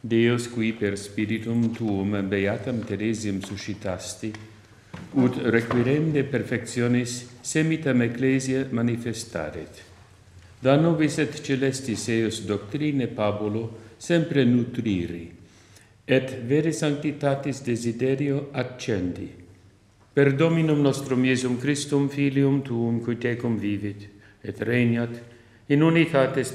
Deus qui per spiritum tuum beatam Theresiam suscitasti, ut requirende perfectionis semitam ecclesia manifestaret. Da nobis et celestis eus doctrine Pabulo sempre nutriri, et vere sanctitatis desiderio accendi. Per Dominum nostrum Iesum Christum, Filium Tuum, qui tecum vivit, et regnat in unitatis